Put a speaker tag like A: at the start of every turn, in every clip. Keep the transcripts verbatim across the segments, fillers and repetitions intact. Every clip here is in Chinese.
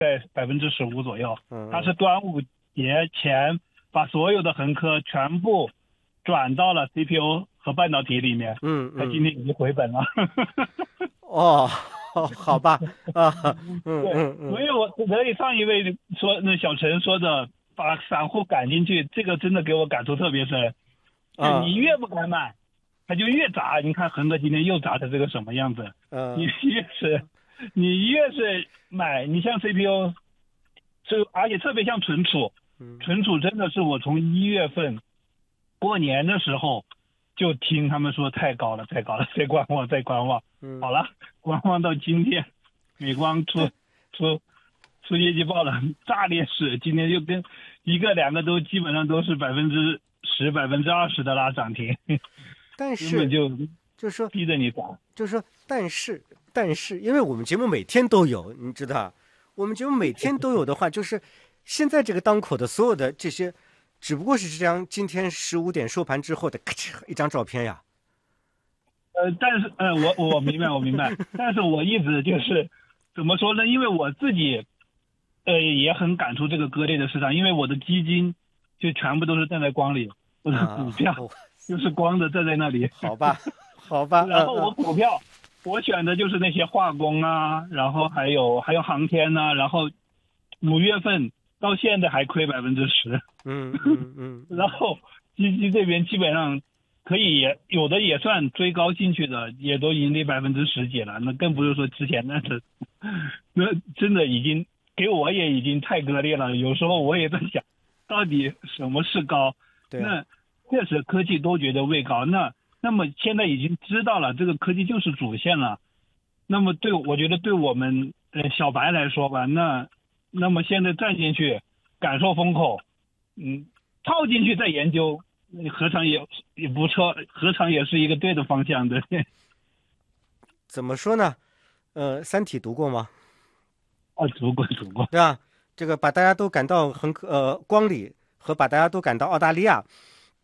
A: 在百分之十五左右。
B: 嗯，
A: 它是端午节前把所有的恒科全部转到了 C P U 和半导体里面。
B: 嗯，
A: 它今天已经回本了。
B: 哦，好吧，啊，嗯
A: 对，
B: 嗯嗯，
A: 所以我所以上一位说那小陈说的把散户赶进去，这个真的给我感触特别深。
B: 啊，
A: 你越不敢买，它就越砸。你看恒科今天又砸成这个什么样子？
B: 嗯，
A: 你越是你越是买，你像 C P U， 就而且特别像存储，存储真的是我从一月份过年的时候就听他们说太高了，太高了，再观望，再观望。
B: 嗯，
A: 好了，观望到今天，美光出出出业绩报了，炸裂式，今天就跟一个两个都基本上都是百分之十、百分之二十的拉涨停，
B: 但是
A: 根本就
B: 就是说
A: 逼着你砸。
B: 就是说，但是但是，因为我们节目每天都有，你知道，我们节目每天都有的话，就是现在这个当口的所有的这些，只不过是这样，今天十五点收盘之后的咔嚓一张照片呀。
A: 呃，但是呃，我我明白，我明白，但是我一直就是怎么说呢？因为我自己呃也很感触这个割裂的市场，因为我的基金就全部都是站在光里，我的股票、啊、就是光的站在那里。
B: 好吧，好吧。
A: 然后我股票、嗯、我选的就是那些化工啊，然后还有还有航天呐、啊，然后五月份到现在还亏百分之十。
B: 嗯嗯嗯。
A: 然后基金这边基本上。可以也有的也算追高进去的，也都盈利百分之十几了，那更不是说之前那是，那真的已经给我也已经太割裂了。有时候我也在想，到底什么是高？
B: 对、
A: 啊，那确实科技都觉得位高，那那么现在已经知道了这个科技就是主线了。那么对我觉得对我们呃小白来说吧，那那么现在站进去感受风口，嗯，套进去再研究。何尝也也不错，何尝也是一个对的方向的。
B: 怎么说呢？呃，《三体》读过吗？
A: 哦，读过，读过。
B: 对吧？这个把大家都赶到恒呃光里，和把大家都赶到澳大利亚，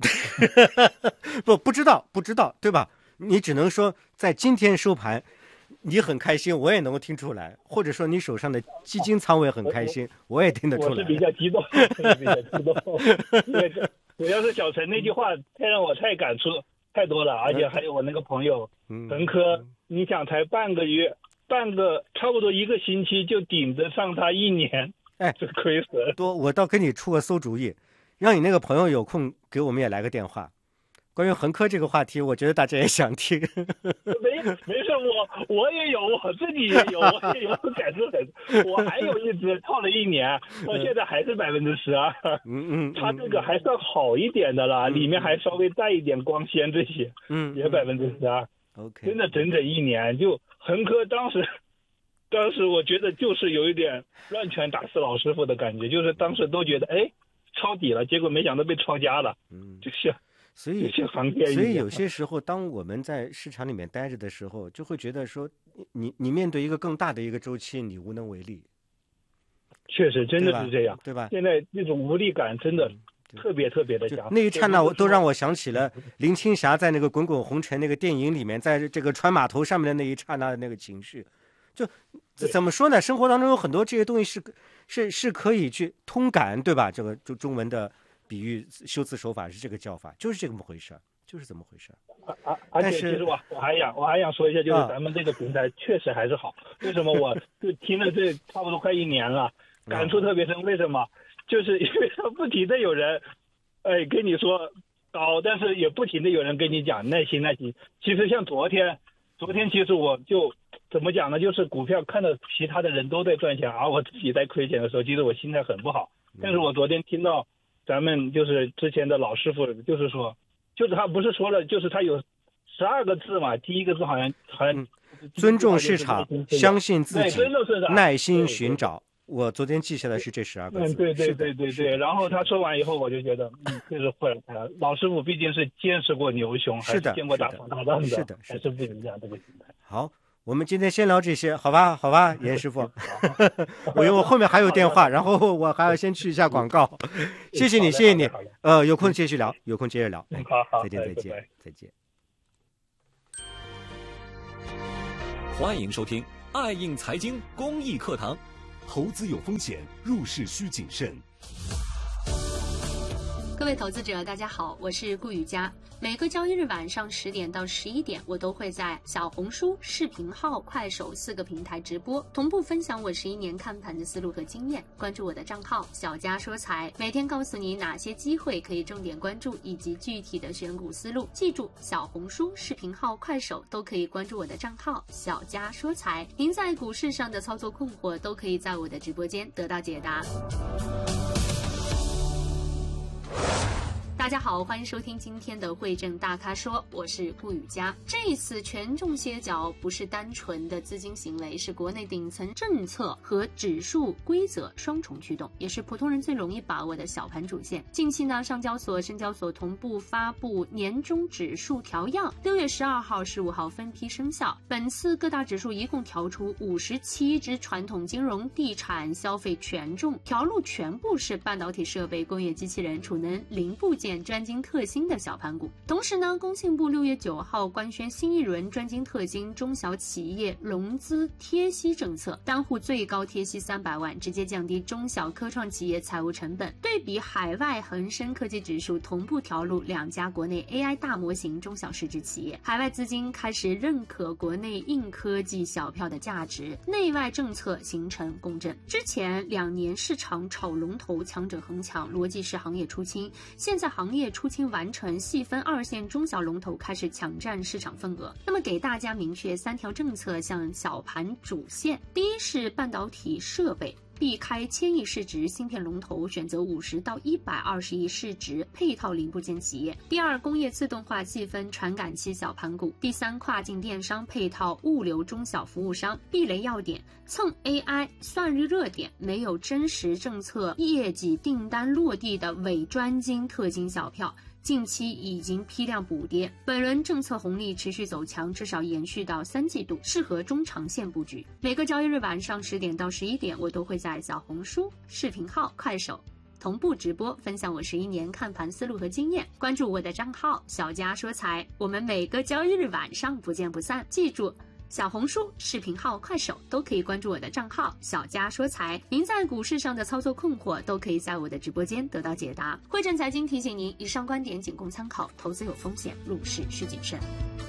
B: 不不知道不知道，对吧？你只能说在今天收盘，你很开心，我也能够听出来，或者说你手上的基金仓位很开心，我, 我也听得出来。
A: 我是比较激动，我是比较激动，因为这。主要是小陈那句话太让我太感触太多了，而且还有我那个朋友恒科，你想才半个月，半个差不多一个星期就顶得上他一年，
B: 哎，
A: 这亏损。
B: 多，我倒给你出个馊主意，让你那个朋友有空给我们也来个电话。关于恒科这个话题，我觉得大家也想听。
A: 没没事，我我也有，我自己也有，我也有感受很。我还有一只套了一年，到现在还是百分之十二。
B: 嗯嗯，
A: 它这个还算好一点的啦，
B: 嗯、
A: 里面还稍微带一点光纤这些，
B: 嗯，
A: 也百分之十二。
B: OK，
A: 真的整整一年，就恒科当时，当时我觉得就是有一点乱拳打死老师傅的感觉，就是当时都觉得哎抄底了，结果没想到被抄家了。
B: 嗯，
A: 就像。
B: 所以，所以有些时候，当我们在市场里面待着的时候，就会觉得说，你你面对一个更大的一个周期，你无能为力。
A: 确实，真的是这样，
B: 对吧？
A: 现在那种无力感真的特别特别的强。
B: 那一刹那，我都让我想起了林青霞在那个《滚滚红尘》那个电影里面，在这个船码头上面的那一刹那的那个情绪。就怎么说呢？生活当中有很多这些东西是是是可以去通感，对吧？这个就中文的。比喻修辞手法是这个叫法，就是这么回事，就是这么回事。
A: 而而且其实我我还想我还想说一下，就是咱们这个平台确实还是好。啊、为什么？我就听了这差不多快一年了，感触特别深。为什么？就是因为他不停的有人，哎，跟你说高，但是也不停的有人跟你讲耐心耐心。其实像昨天，昨天其实我就怎么讲呢？就是股票看到其他的人都在赚钱，而我自己在亏钱的时候，其实我心态很不好。但是我昨天听到。咱们就是之前的老师傅，就是说，就是他不是说了，就是他有十二个字嘛。第一个字好像好像、嗯、
B: 尊重市场，相信自己，
A: 尊重市场，
B: 耐心寻找。我昨天记下来是这十二个字。
A: 嗯，对对对对对。然后他说完以后，我就觉得，嗯，确实会了。老师傅毕竟是见识过牛熊，还是见过大风大浪的，
B: 是的，
A: 还是不一样这个心态。
B: 好。我们今天先聊这些，好吧？好吧，严师傅，我因为我后面还有电话，然后我还要先去一下广告。谢谢你，谢谢你。呃，有空继续聊，有空接着聊。
A: 好好，
B: 再见，再见，再见。
C: 欢迎收听爱映财经公益课堂， 投资有风险，入市需谨慎。
D: 各位投资者，大家好，我是顾雨佳。每个交易日晚上十点到十一点，我都会在小红书、视频号、快手四个平台直播，同步分享我十一年看盘的思路和经验。关注我的账号小佳说财，每天告诉你哪些机会可以重点关注，以及具体的选股思路。记住，小红书、视频号、快手都可以关注我的账号小佳说财。您在股市上的操作困惑，都可以在我的直播间得到解答。大家好，欢迎收听今天的汇证大咖说，我是顾雨佳。这一次权重歇脚不是单纯的资金行为，是国内顶层政策和指数规则双重驱动，也是普通人最容易把握的小盘主线。近期呢，上交所、深交所同步发布年终指数调样，六月十二号、十五号分批生效。本次各大指数一共调出五十七只传统金融、地产、消费权重，调路全部是半导体设备、工业机器人、储能零部件、专精特新的小盘股。同时呢，工信部六月九号官宣新一轮专精特新中小企业融资贴息政策，单户最高贴息三百万，直接降低中小科创企业财务成本。对比海外恒生科技指数同步调入两家国内 A I 大模型中小市值企业，海外资金开始认可国内硬科技小票的价值，内外政策形成共振。之前两年市场炒龙头，强者恒强，逻辑是行业出清，现在行业出清完成，细分二线中小龙头开始抢占市场份额。那么给大家明确三条政策向小盘主线：第一是半导体设备，避开千亿市值芯片龙头，选择五十到一百二十亿市值配套零部件企业；第二，工业自动化细分传感器小盘股；第三，跨境电商配套物流中小服务商。避雷要点：蹭 A I 算日热点，没有真实政策业绩订单落地的伪专精特精小票，近期已经批量补跌，本轮政策红利持续走强，至少延续到三季度，适合中长线布局。每个交易日晚上十点到十一点，我都会在小红书、视频号、快手同步直播，分享我十一年看盘思路和经验。关注我的账号小佳说财，我们每个交易日晚上不见不散。记住，小红书、视频号、快手都可以关注我的账号小佳说财，您在股市上的操作困惑都可以在我的直播间得到解答。汇证财经提醒您，以上观点仅供参考，投资有风险，入市需谨慎。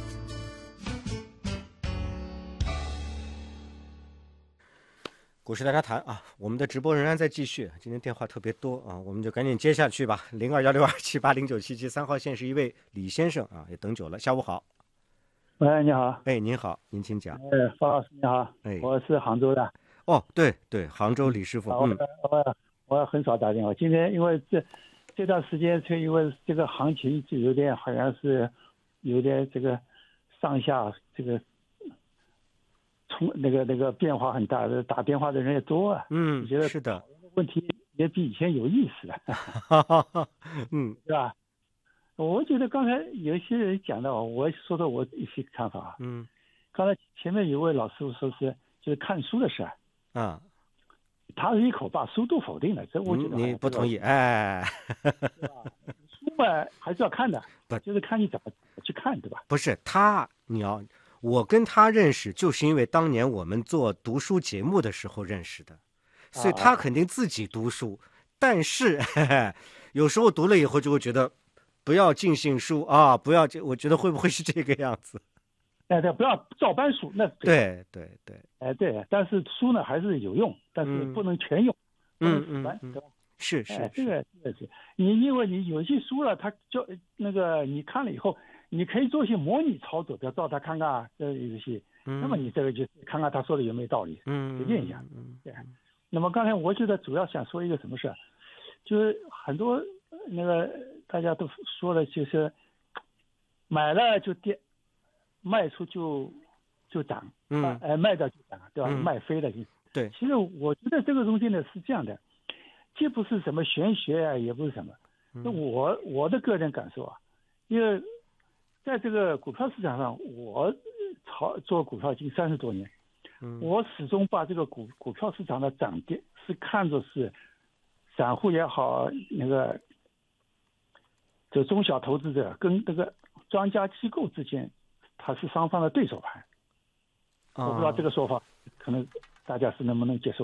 B: 股市大家谈啊，我们的直播仍然在继续，今天电话特别多啊，我们就赶紧接下去吧。零二幺六二七八零九七七，三号线是一位李先生啊，也等久了，下午好。
E: 喂，你好。
B: 哎，您好，您请讲。
E: 哎，方老师你好。
B: 哎，
E: 我是杭州的。
B: 哦，对对，杭州李师傅。嗯，
E: 我我很少打电话，今天因为这这段时间，就因为这个行情就有点好像是有点这个上下这个冲那个那个变化很大，打电话的人也多啊。
B: 嗯，
E: 我觉得
B: 是的，
E: 问题也比以前有意思了。
B: 嗯，
E: 是吧？我觉得刚才有一些人讲到，我说说我一些看法啊。
B: 嗯，
E: 刚才前面有位老师傅说是就是看书的事儿
B: 啊，
E: 他是一口把书都否定了，这我觉得、
B: 嗯、你不同意，哎，
E: 对吧？书嘛还是要看的，
B: 不
E: 就是看你怎么去看，对吧？
B: 不是他，你要我跟他认识，就是因为当年我们做读书节目的时候认识的，所以他肯定自己读书，啊、但是嘿嘿有时候读了以后就会觉得。不要尽信书啊！不要，我觉得会不会是这个样子？
E: 哎，对，不要照搬书，那
B: 对对对，
E: 哎对，但是书呢还是有用，但是不能全用，
B: 嗯、
E: 不能死搬，对吧？
B: 是是，
E: 哎，这个这个是你，因为你有些书了，它教那个你看了以后，你可以做一些模拟操作，比如照他看看啊，这有些，
B: 嗯、
E: 那么你这个就看看他说的有没有道理，
B: 嗯，
E: 随便一下，
B: 嗯，
E: 对。那么刚才我觉得主要想说一个什么事，就是很多那个。大家都说了，就是买了就跌，卖出就就涨，
B: 嗯，
E: 哎，卖掉就涨，对吧？
B: 嗯、
E: 卖飞了就
B: 对。
E: 其实我觉得这个东西呢是这样的，既不是什么玄学啊，也不是什么。那、嗯、我我的个人感受啊，因为在这个股票市场上，我炒做股票已经三十多年，
B: 嗯，
E: 我始终把这个股股票市场的涨跌是看作是散户也好，那个。这中小投资者跟这个专家机构之间，它是双方的对手盘。我不知道这个说法，可能大家是能不能接受？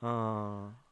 B: 嗯。